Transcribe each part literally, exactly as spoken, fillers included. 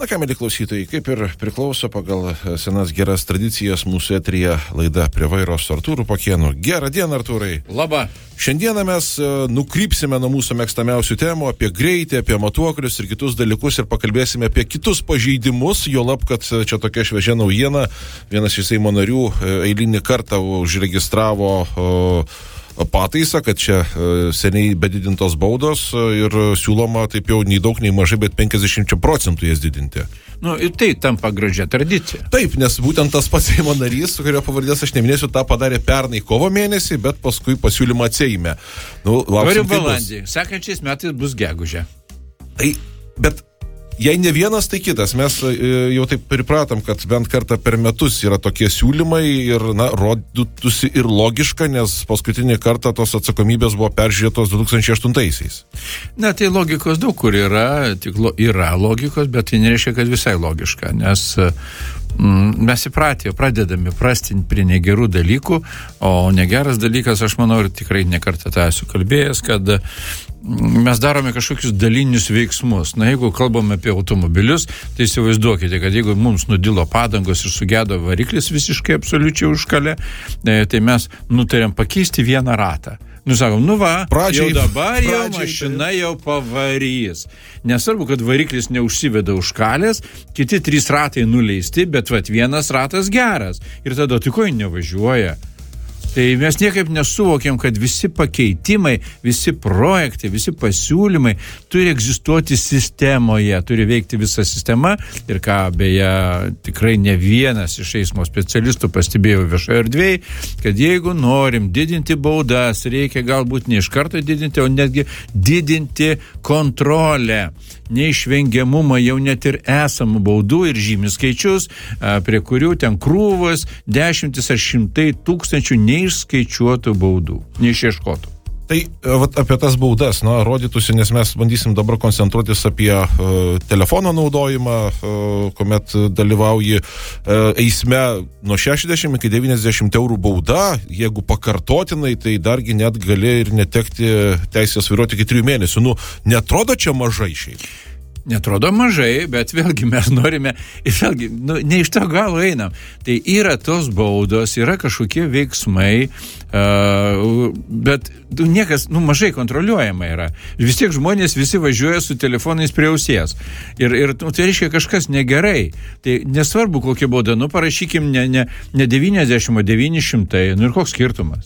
Na ką, mėly klausytojai, kaip ir priklauso pagal senas geras tradicijas mūsų eteryje laida Prie vairo su Artūru Pakėnu. Gerą dieną, Artūrai. Labą. Šiandieną mes nukrypsime nuo mūsų mėgstamiausių temų apie greitį, apie matuoklius ir kitus dalykus ir pakalbėsime apie kitus pažeidimus, juolab, kad čia tokia šviežia naujiena. Vienas iš Seimo narių eilinį kartą užregistravo pataisą, kad čia seniai bedidintos baudos ir siūloma taip jau nei daug, nei mažai, bet penkiasdešimt procentų jas didinti. Nu, ir tai tampa gražia tradicija. Taip, nes būtent tas pats Seimo narys, su kurio pavardės aš neminėsiu, tą padarė pernai kovo mėnesį, bet paskui pasiūlymą atsiėmė. Nu, lauksim, kaip balandį. Sekančiais metais bus gegužė. Tai, bet jei ne vienas, tai kitas. Mes jau taip pripratom, kad bent kartą per metus yra tokie siūlymai ir, na, rodytųsi ir logiška, nes paskutinį kartą tos atsakomybės buvo peržiūrėtos du tūkstančiai aštuntaisiais. Na, tai logikos daug kur yra, tik lo, yra logikos, bet tai nereiškia, kad visai logiška, nes mm, mes įpratę, pradedami prastinti prie negerų dalykų, o negeras dalykas, aš manau, ir tikrai nekartą tą esu kalbėjęs, kad mes darome kažkokius dalinius veiksmus. Na, jeigu kalbame apie automobilius, tai įsivaizduokite, kad jeigu mums nudilo padangos ir sugedo variklis visiškai absoliučiai užkalė, tai mes nutarėm pakeisti vieną ratą. Nu, sakom, nu va, pradžiai, jau dabar pradžiai, jau mašina jau pavarys. Nesvarbu, kad variklis neužsiveda užkalės, kiti trys ratai nuleisti, bet vat vienas ratas geras. Ir tada tiko nevažiuoja. Tai mes niekaip nesuvokiam, kad visi pakeitimai, visi projektai, visi pasiūlymai turi egzistuoti sistemoje, turi veikti visa sistema ir ką beje tikrai ne vienas iš eismo specialistų pastebėjo viešoje erdvėje, kad jeigu norim didinti baudas, reikia galbūt ne iš karto didinti, o netgi didinti kontrolę, neišvengiamumą jau net ir esamų baudų ir žymi skaičius, prie kurių ten krūvos, dešimtis ar šimtai tūkstančių neišskaičiuotų baudų, neišieškotų. Tai vat, apie tas baudas, na, rodytųsi, nes mes bandysim dabar koncentruotis apie uh, telefono naudojimą, uh, kuomet dalyvauji uh, eisme nuo šešiasdešimt iki devyniasdešimt eurų bauda, jeigu pakartotinai, tai dargi net gali ir netekti teisės vairuoti iki trijų mėnesių. Nu, netrodo čia mažai šiaip? Netrodo mažai, bet vėlgi mes norime, ir vėlgi, nu, ne iš to galo einam. Tai yra tos baudos, yra kažkokie veiksmai, uh, bet nu, niekas, nu, mažai kontroliuojama yra. Vis tiek žmonės visi važiuoja su telefonais prie ausies. Ir, ir nu, tai reiškia kažkas negerai. Tai nesvarbu, kokia bauda, nu, parašykim ne, ne, ne devyniasdešimt, o devyni šimtai, nu ir koks skirtumas?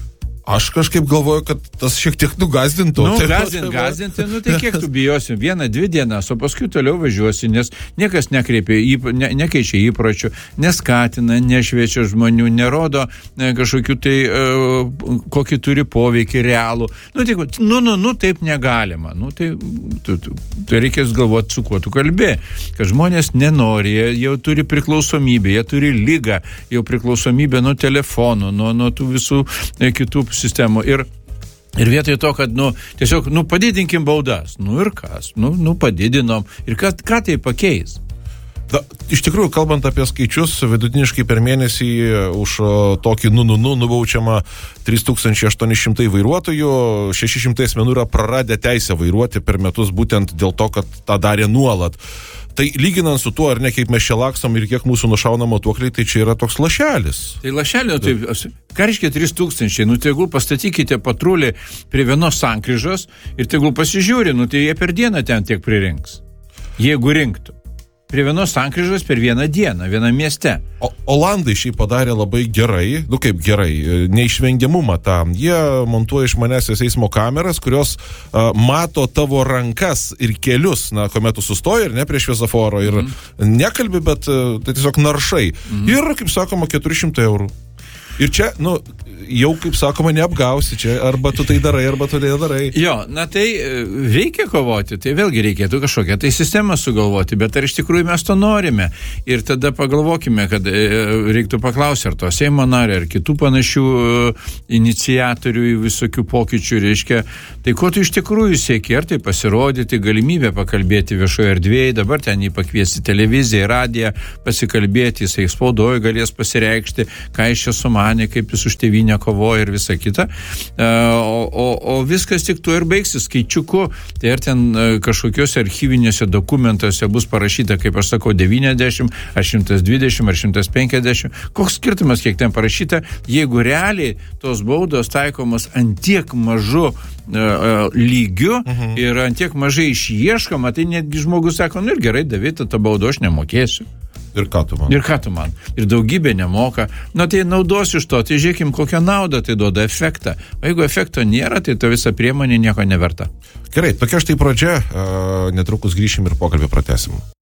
Aš kažkaip galvoju, kad tas šiek tiek nugazdintų. Nu, gazdint, gazdinti, nu tai kiek tu bijosi? Vieną, dvi dienas, o paskui toliau važiuosi, nes niekas nekreipia, įp, ne, nekeičia įpročių, neskatina, nešviečia žmonių, nerodo ne, kažkokių tai, uh, kokį turi poveikį realų. Nu, tai, nu, nu, nu, taip negalima. Nu, tai, tu, tu, tai reikės galvoti, su kuo tu kalbė. Kad žmonės nenori, jie jau turi priklausomybę, jie turi ligą, jau priklausomybę nuo telefonų, nuo, nuo tų visų e, kitų sistemų. Ir, ir vietoj to, kad, nu, tiesiog, nu, padidinkim baudas. Nu ir kas? Nu, nu padidinom. Ir ką, ką tai pakeis? Da, iš tikrųjų, kalbant apie skaičius, vidutiniškai per mėnesį už tokį nu-nu-nu nubaučiama trys tūkstančiai aštuoni šimtai vairuotojų, šeši šimtai asmenų yra praradę teisę vairuoti per metus būtent dėl to, kad tą darė nuolat. Tai lyginant su tuo, ar ne, kaip mes čia lakstam ir kiek mūsų nušauna matuokliai, tai čia yra toks lašelis. Tai lašelio, tai ką reiškia trys tūkstančiai? Nu, tegul pastatykite patrulį prie vienos sankryžos ir tegul pasižiūri, nu, tai jie per dieną ten tiek pririnks. Jeigu rinktų. Prie vienos sankryžos per vieną dieną, vienam mieste. O Olandai šiaip padarė labai gerai, nu kaip gerai, neišvengiamumą tam. Jie montuoja išmanesias eismo kameras, kurios uh, mato tavo rankas ir kelius, na, kuomet tu sustoji ir ne prie šviesoforo ir mm. nekalbi, bet uh, tai tiesiog naršai. Mm. Ir, kaip sakoma, keturi šimtai eurų. Ir čia, nu, jau, kaip sakoma, neapgausi čia, arba tu tai darai, arba tu tai darai. Jo, na tai reikia kovoti, tai vėlgi reikėtų kažkokią tai sistemą sugalvoti, bet ar iš tikrųjų mes to norime? Ir tada pagalvokime, kad reiktų paklausti, ar to Seimo nario, ar kitų panašių iniciatorių visokių pokyčių, reiškia, tai ko tu iš tikrųjų sieki, ar tai pasirodyti, galimybę pakalbėti viešoje erdvėje, dabar ten jį pakviesti televiziją, radiją, pasikalbėti, jisai spaudoje galės pasireikšti, ką iš čia sumanė. manė, kaip jis už tėvynę kovoja ir visa kita. O, o, o viskas tik tuo ir baigsis skaičiuku. Tai ar ten kažkokiuose archyvinėse dokumentuose bus parašyta, kaip aš sakau, devyniasdešimt, ar šimtas dvidešimt, ar šimtas penkiasdešimt. Koks skirtumas, kiek ten parašyta, jeigu realiai tos baudos taikomos ant tiek mažu lygiu mhm. ir ant tiek mažai išieškoma, tai netgi žmogus sako, nu ir gerai, David, tą baudą aš nemokėsiu. Ir ką tu man? Ir ką tu man? Ir daugybė nemoka. Na tai naudos iš to, tai žiūrėkim, kokią naudą tai duoda efektą. O jeigu efekto nėra, tai ta visa priemonė nieko neverta. Gerai, tokia štai pradžia, netrukus grįšim ir pokalbį pratęsim.